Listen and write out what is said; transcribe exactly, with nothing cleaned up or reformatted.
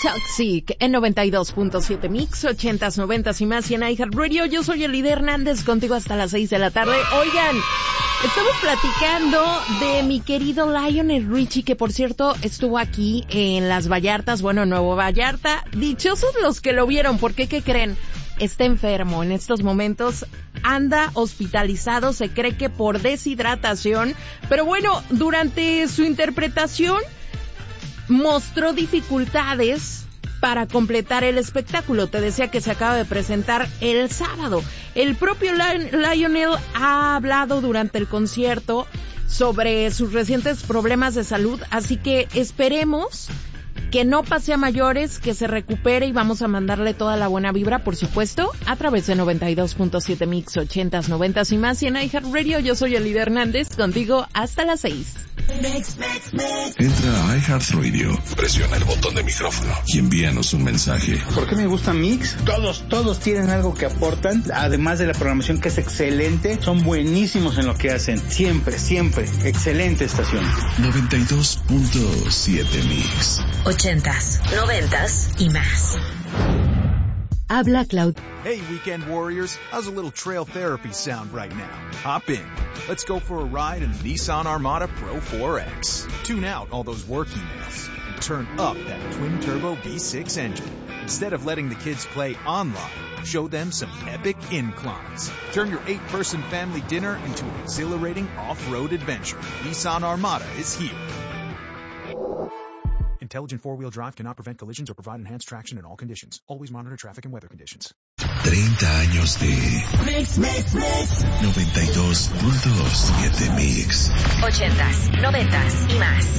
Toxic en noventa y dos punto siete Mix, ochentas, noventas y más y en iHeartRadio. Yo soy Elida Hernández, contigo hasta las seis de la tarde. Oigan, estamos platicando de mi querido Lionel Richie, que por cierto estuvo aquí en Las Vallartas, bueno, Nuevo Vallarta. Dichosos los que lo vieron, porque ¿qué creen? Está enfermo en estos momentos, anda hospitalizado, se cree que por deshidratación, pero bueno, durante su interpretación mostró dificultades para completar el espectáculo. Te decía que se acaba de presentar el sábado. El propio Lionel ha hablado durante el concierto sobre sus recientes problemas de salud, así que esperemos que no pase a mayores, que se recupere y vamos a mandarle toda la buena vibra, por supuesto, a través de noventa y dos punto siete Mix, ochentas, noventas y más y en iHeartRadio. Yo soy Elida Hernández, contigo hasta las seis. Entra a iHeartRadio, presiona el botón de micrófono y envíanos un mensaje. ¿Por qué me gusta Mix? Todos, todos tienen algo que aportan, además de la programación que es excelente, son buenísimos en lo que hacen, siempre, siempre, excelente estación. noventa y dos punto siete Mix. Ochentas, noventas y más. Habla Cloud. Hey, Weekend Warriors. How's a little trail therapy sound right now? Hop in. Let's go for a ride in the Nissan Armada Pro four X. Tune out all those work emails and turn up that twin-turbo V six engine. Instead of letting the kids play online, show them some epic inclines. Turn your eight-person family dinner into an exhilarating off-road adventure. Nissan Armada is here. Intelligent four-wheel drive cannot prevent collisions or provide enhanced traction in all conditions. Always monitor traffic and weather conditions. treinta años de Mix, Mix, Mix. noventa y dos punto siete Mix. Ochentas, noventas y más.